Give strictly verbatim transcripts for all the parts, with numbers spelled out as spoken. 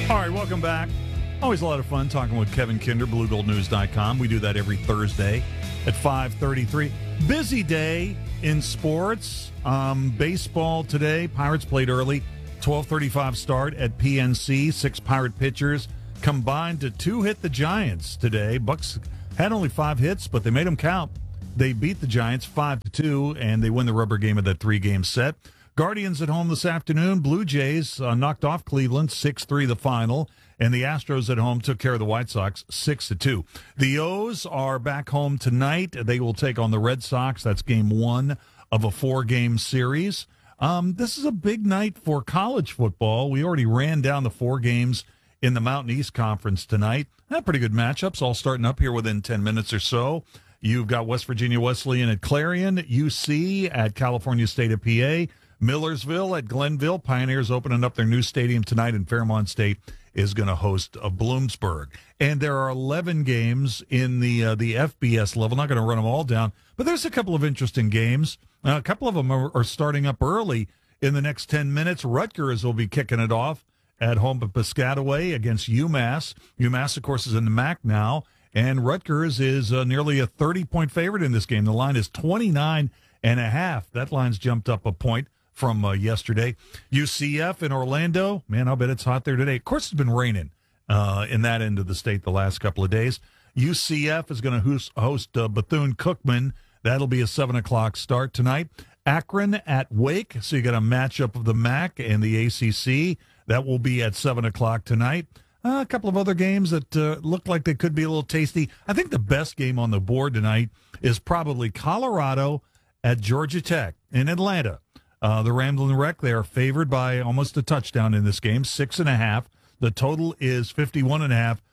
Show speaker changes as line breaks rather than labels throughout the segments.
All right, welcome back. Always a lot of fun talking with Kevin Kinder, blue gold news dot com. We do that every Thursday at five thirty-three. Busy day in sports. Um, baseball today. Pirates played early. twelve thirty-five start at P N C. Six Pirate pitchers combined to two hit the Giants today. Bucks had only five hits, but they made them count. They beat the Giants five to two, and they win the rubber game of that three-game set. Guardians at home this afternoon. Blue Jays uh, knocked off Cleveland six three the final, and the Astros at home took care of the White Sox six to two. The O's are back home tonight. They will take on the Red Sox. That's game one of a four-game series. Um, this is a big night for college football. We already ran down the four games in the Mountain East Conference tonight. Uh, pretty good matchups, all starting up here within ten minutes or so. You've got West Virginia Wesleyan at Clarion, U C at California State at P A, Millersville at Glenville. Pioneers opening up their new stadium tonight, and Fairmont State is going to host a Bloomsburg. And there are eleven games in the uh, the F B S level. Not going to run them all down, but there's a couple of interesting games. Uh, a couple of them are, are starting up early in the next ten minutes. Rutgers will be kicking it off at home at Piscataway against UMass. UMass, of course, is in the M A C now, and Rutgers is uh, nearly a thirty-point favorite in this game. The line is twenty-nine and a half. That line's jumped up a point from uh, yesterday. U C F in Orlando. Man, I'll bet it's hot there today. Of course, it's been raining uh, in that end of the state the last couple of days. U C F is going to host, host uh, Bethune-Cookman. That'll be a seven o'clock start tonight. Akron at Wake. So you got a matchup of the M A C and the A C C. That will be at seven o'clock tonight. Uh, a couple of other games that uh, look like they could be a little tasty. I think the best game on the board tonight is probably Colorado at Georgia Tech in Atlanta. Uh, the Ramblin' Wreck, they are favored by almost a touchdown in this game, six and a half. The total is fifty-one and a half.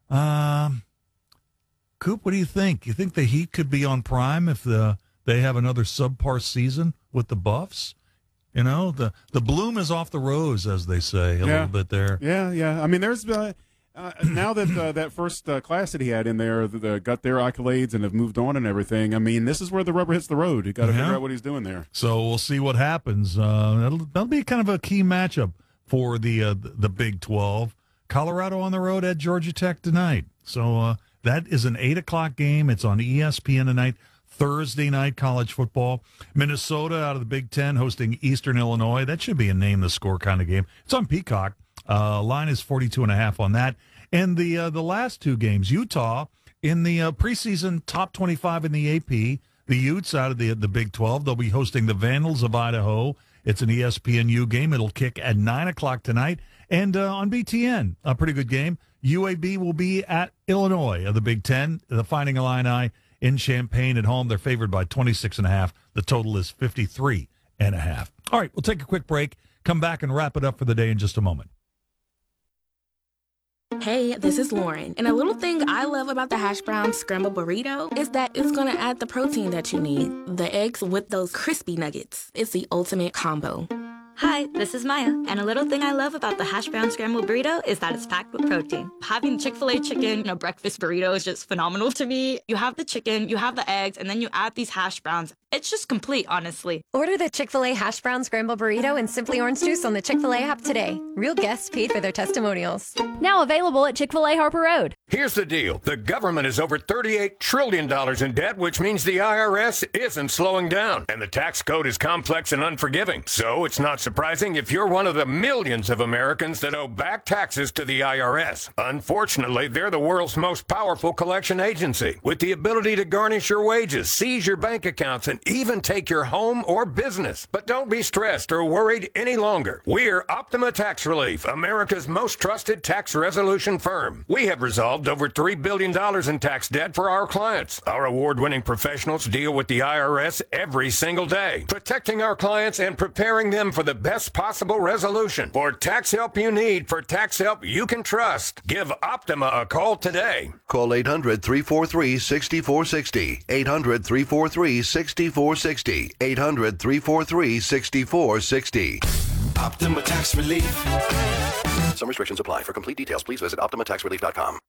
Um, Coop, what do you think? You think the Heat could be on prime if the they have another subpar season with the Buffs? You know, the, the bloom is off the rose, as they say, a
yeah.
little bit there.
Yeah, yeah. I mean, there's uh, uh, now that uh, that first uh, class that he had in there the, the, got their accolades and have moved on and everything. I mean, this is where the rubber hits the road. You got to yeah. figure out what he's doing there.
So we'll see what happens. Uh, that'll, that'll be kind of a key matchup for the uh, the Big twelve. Colorado on the road at Georgia Tech tonight. So uh, that is an eight o'clock game. It's on E S P N tonight. Thursday night college football. Minnesota out of the Big Ten hosting Eastern Illinois. That should be a name the score kind of game. It's on Peacock. Uh, line is forty-two and a half on that. And the uh, the last two games, Utah in the uh, preseason top twenty-five in the A P. The Utes out of the the Big twelve. They'll be hosting the Vandals of Idaho. It's an E S P N U game. It'll kick at nine o'clock tonight. And uh, on B T N, a pretty good game. U A B will be at Illinois of the Big Ten. The Fighting Illini in Champaign at home. They're favored by twenty-six and a half. The total is fifty-three and a half. All right, we'll take a quick break. Come back and wrap it up for the day in just a moment.
Hey, this is Lauren, and a little thing I love about the hash brown scrambled burrito is that it's going to add the protein that you need. The eggs with those crispy nuggets. It's the ultimate combo.
Hi, this is Maya, and a little thing I love about the hash brown scrambled burrito is that it's packed with protein. Having Chick-fil-A chicken in a breakfast burrito is just phenomenal to me. You have the chicken, you have the eggs, and then you add these hash browns. It's just complete, honestly.
Order the Chick-fil-A hash brown scrambled burrito and Simply Orange Juice on the Chick-fil-A app today. Real guests paid for their testimonials.
Now available at Chick-fil-A Harper Road.
Here's the deal. The government is over thirty-eight trillion dollars in debt, which means the I R S isn't slowing down. And the tax code is complex and unforgiving. So it's not surprising if you're one of the millions of Americans that owe back taxes to the I R S. Unfortunately, they're the world's most powerful collection agency, with the ability to garnish your wages, seize your bank accounts, and even take your home or business. But don't be stressed or worried any longer. We're Optima Tax Relief, America's most trusted tax resolution firm. We have resolved over three billion dollars in tax debt for our clients. Our award-winning professionals deal with the I R S every single day, protecting our clients and preparing them for the best possible resolution. For tax help you need, for tax help you can trust, give Optima a call today.
Call eight hundred, three four three, six four six zero, eight hundred, three four three, six four six zero, eight hundred, three four three, six four six zero.
Optima Tax Relief.
Some restrictions apply. For complete details, please visit optima tax relief dot com.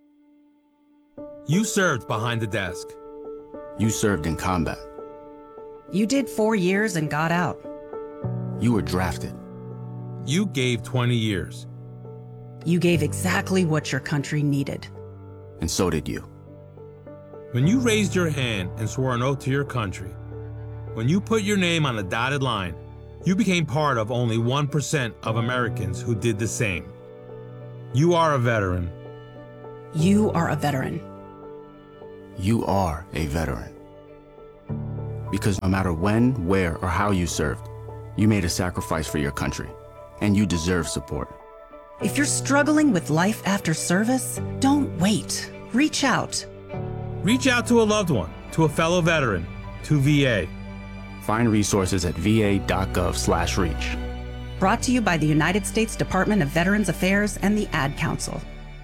You served behind the desk.
You served in combat.
You did four years and got out.
You were drafted.
You gave twenty years.
You gave exactly what your country needed.
And so did you.
When you raised your hand and swore an oath to your country, when you put your name on a dotted line, you became part of only one percent of Americans who did the same. You are a veteran.
You are a veteran.
You are a veteran. Because no matter when, where, or how you served, you made a sacrifice for your country, and you deserve support.
If you're struggling with life after service, don't wait. Reach out.
Reach out to a loved one, to a fellow veteran, to V A.
Find resources at va.gov slash reach.
Brought to you by the United States Department of Veterans Affairs and the Ad Council.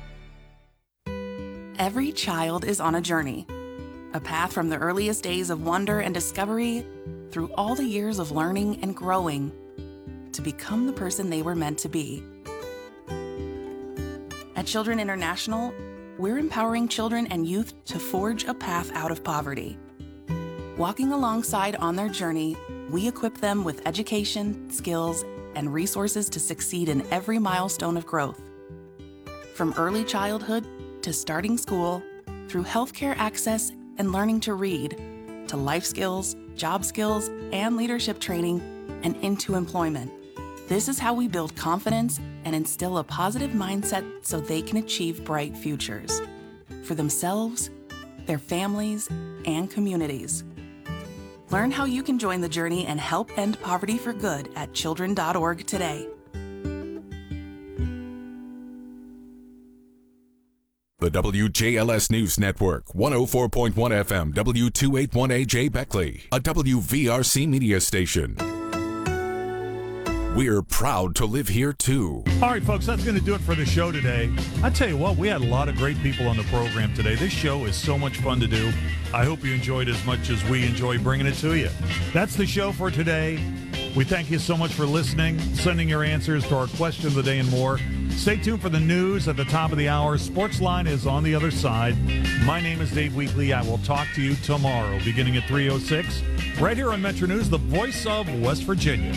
Every child is on a journey, a path from the earliest days of wonder and discovery through all the years of learning and growing to become the person they were meant to be. At Children International, we're empowering children and youth to forge a path out of poverty. Walking alongside on their journey, we equip them with education, skills, and resources to succeed in every milestone of growth. From early childhood to starting school, through healthcare access and learning to read, to life skills, job skills, and leadership training, and into employment. This is how we build confidence and instill a positive mindset so they can achieve bright futures for themselves, their families, and communities. Learn how you can join the journey and help end poverty for good at children dot org today.
The W J L S News Network, one oh four point one F M, W two eighty-one A J Beckley, a W V R C media station. We're proud to live here, too.
All right, folks, that's going to do it for the show today. I tell you what, we had a lot of great people on the program today. This show is so much fun to do. I hope you enjoyed as much as we enjoy bringing it to you. That's the show for today. We thank you so much for listening, sending your answers to our question of the day and more. Stay tuned for the news at the top of the hour. Sportsline is on the other side. My name is Dave Weekley. I will talk to you tomorrow, beginning at three oh six, right here on Metro News, the voice of West Virginia.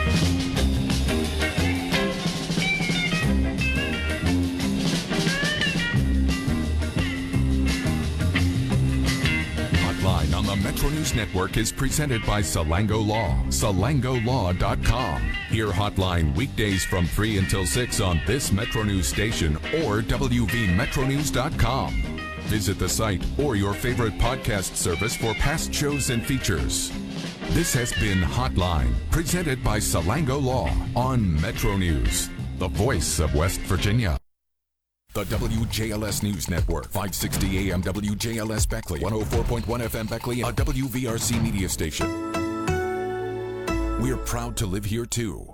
Hotline on the Metro News Network is presented by Salango Law, salango law dot com. Hear Hotline weekdays from three until six on this Metro News station or w v metro news dot com. Visit the site or your favorite podcast service for past shows and features. This has been Hotline, presented by Salango Law on Metro News, the voice of West Virginia. The W J L S News Network, five sixty A M W J L S Beckley, one oh four point one F M Beckley, a W V R C media station. We're proud to live here, too.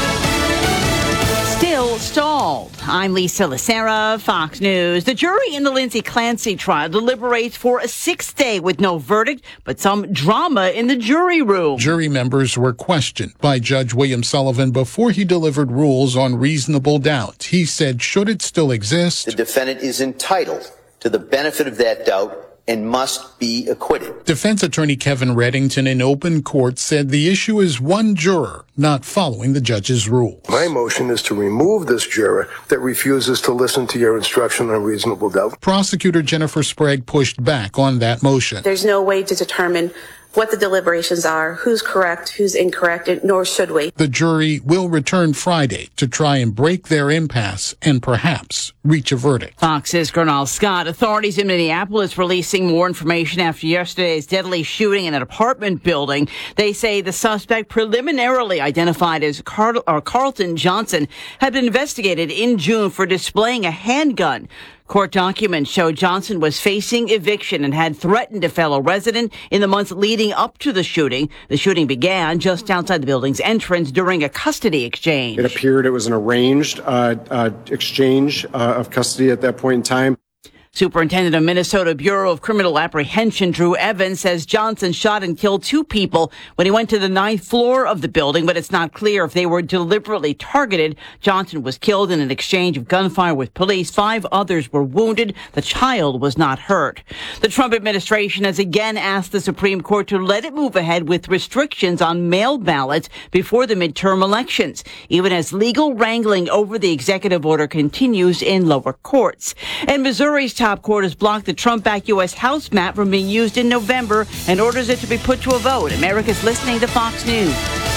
Still stalled. I'm Lisa Lacera, Fox News. The jury in the Lindsay Clancy trial deliberates for a sixth day with no verdict, but some drama in the jury room.
Jury members were questioned by Judge William Sullivan before he delivered rules on reasonable doubt. He said, should it still exist?
The defendant is entitled to the benefit of that doubt and must be acquitted.
Defense attorney Kevin Reddington in open court said the issue is one juror not following the judge's rule.
My motion is to remove this juror that refuses to listen to your instruction on reasonable doubt.
Prosecutor Jennifer Sprague pushed back on that motion.
There's no way to determine what the deliberations are, who's correct, who's incorrect, nor should we.
The jury will return Friday to try and break their impasse and perhaps reach a verdict.
Fox's Gernal Scott. Authorities in Minneapolis releasing more information after yesterday's deadly shooting in an apartment building. They say the suspect, preliminarily identified as Car- or Carlton Johnson, had been investigated in June for displaying a handgun. Court documents show Johnson was facing eviction and had threatened a fellow resident in the months leading up to the shooting. The shooting began just outside the building's entrance during a custody exchange.
It appeared it was an arranged uh, uh, exchange uh, of custody at that point in time.
Superintendent of Minnesota Bureau of Criminal Apprehension Drew Evans says Johnson shot and killed two people when he went to the ninth floor of the building, but it's not clear if they were deliberately targeted. Johnson was killed in an exchange of gunfire with police. Five others were wounded. The child was not hurt. The Trump administration has again asked the Supreme Court to let it move ahead with restrictions on mail ballots before the midterm elections, even as legal wrangling over the executive order continues in lower courts. And Missouri's top court has blocked the Trump-backed U S House map from being used in November and orders it to be put to a vote. America's listening to Fox News.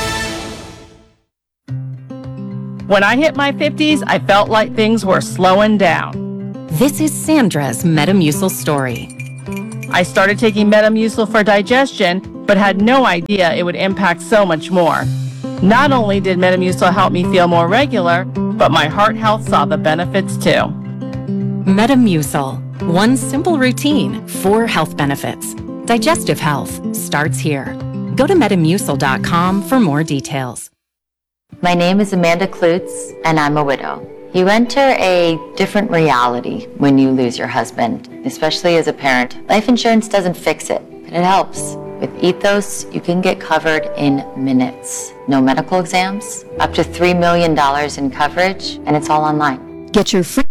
When I hit my fifties, I felt like things were slowing down.
This is Sandra's Metamucil story.
I started taking Metamucil for digestion, but had no idea it would impact so much more. Not only did Metamucil help me feel more regular, but my heart health saw the benefits too.
Metamucil. One simple routine, four health benefits. Digestive health starts here. Go to metamucil dot com for more details.
My name is Amanda Klutz, and I'm a widow. You enter a different reality when you lose your husband, especially as a parent. Life insurance doesn't fix it, but it helps. With Ethos, you can get covered in minutes. No medical exams, up to three million dollars in coverage, and it's all online.
Get your free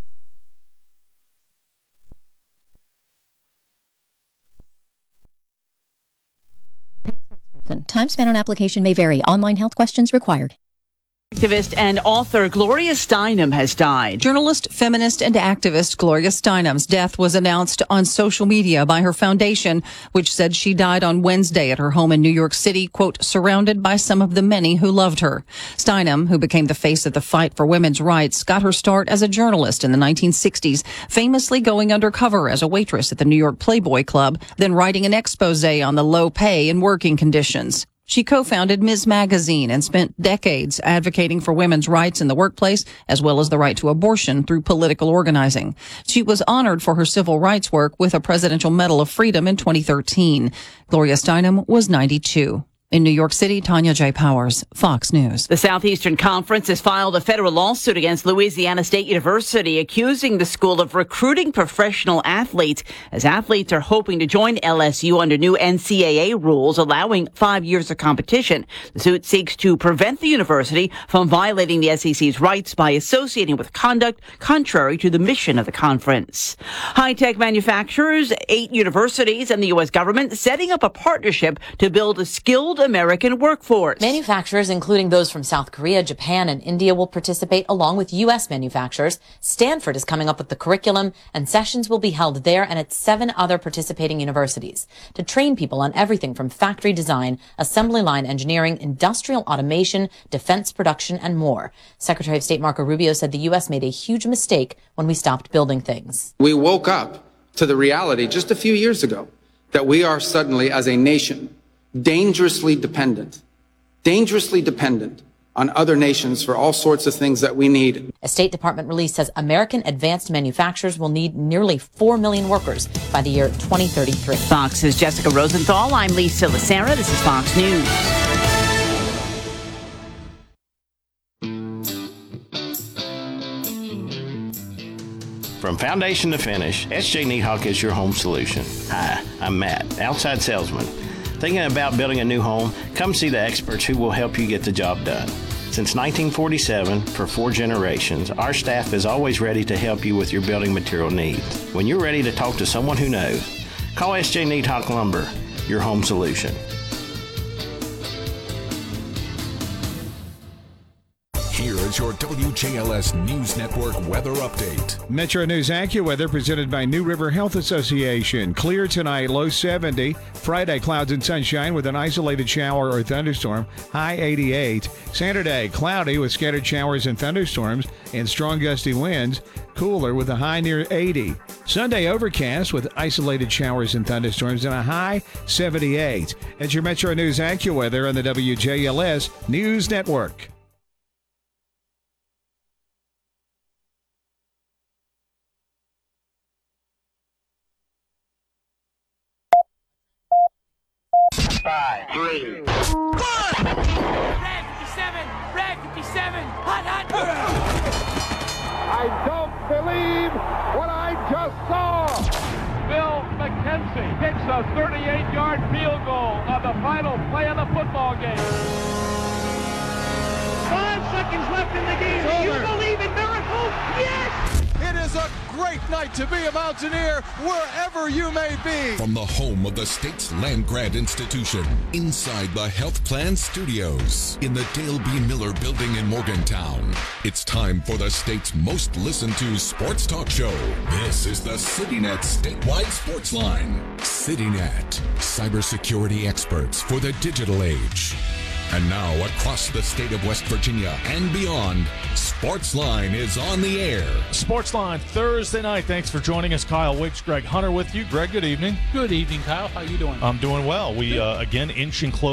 Time spent on application may vary. Online health questions required.
Activist and author Gloria Steinem has died.
Journalist, feminist, and activist Gloria Steinem's death was announced on social media by her foundation, which said she died on Wednesday at her home in New York City, quote, surrounded by some of the many who loved her. Steinem, who became the face of the fight for women's rights, got her start as a journalist in the nineteen sixties, famously going undercover as a waitress at the New York Playboy Club, then writing an expose on the low pay and working conditions. She co-founded Miz Magazine and spent decades advocating for women's rights in the workplace, as well as the right to abortion through political organizing. She was honored for her civil rights work with a Presidential Medal of Freedom in twenty thirteen. Gloria Steinem was ninety-two. In New York City, Tanya J. Powers, Fox News.
The Southeastern Conference has filed a federal lawsuit against Louisiana State University, accusing the school of recruiting professional athletes, as athletes are hoping to join L S U under new N C double A rules allowing five years of competition. The suit seeks to prevent the university from violating the S E C's rights by associating with conduct contrary to the mission of the conference. High-tech manufacturers, eight universities, and the U S government setting up a partnership to build a skilled American workforce.
Manufacturers, including those from South Korea, Japan, and India, will participate along with U S manufacturers. Stanford is coming up with the curriculum, and sessions will be held there and at seven other participating universities to train people on everything from factory design, assembly line engineering, industrial automation, defense production, and more. Secretary of State Marco Rubio said the U S made a huge mistake when we stopped building things.
We woke up to the reality just a few years ago that we are suddenly, as a nation, dangerously dependent, dangerously dependent on other nations for all sorts of things that we need.
A State Department release says American advanced manufacturers will need nearly four million workers by the year twenty thirty-three.
Fox's Jessica Rosenthal. I'm Lisa Lacera. This is Fox News.
From foundation to finish, S J Needhawk is your home solution. Hi, I'm Matt, outside salesman. Thinking about building a new home? Come see the experts who will help you get the job done. Since nineteen forty-seven, for four generations, our staff is always ready to help you with your building material needs. When you're ready to talk to someone who knows, call S J Needhawk Lumber, your home solution.
Here is your W J L S News Network weather update.
Metro News AccuWeather presented by New River Health Association. Clear tonight, low seventy. Friday, clouds and sunshine with an isolated shower or thunderstorm, high eighty-eight. Saturday, cloudy with scattered showers and thunderstorms and strong gusty winds, cooler with a high near eighty. Sunday, overcast with isolated showers and thunderstorms and a high seventy-eight. It's your Metro News AccuWeather on the W J L S News Network.
Five, three, one. Red fifty-seven, Red fifty-seven, hot, hot. I don't believe what I just score! Bill McKenzie kicks a thirty-eight-yard field goal on the final play of the football game. Five seconds left in the game. Do you believe in miracles? Yes!
It is a great night to be a Mountaineer wherever you may be.
From the home of the state's land grant institution, inside the Health Plan Studios, in the Dale B. Miller Building in Morgantown, it's time for the state's most listened to sports talk show. This is the CityNet Statewide Sports Line. CityNet, cybersecurity experts for the digital age. And now, across the state of West Virginia and beyond, Sportsline is on the air.
Sportsline Thursday night. Thanks for joining us. Kyle Wicks, Greg Hunter with you. Greg, good evening.
Good evening, Kyle. How you doing?
I'm doing well. We, uh, again, inching close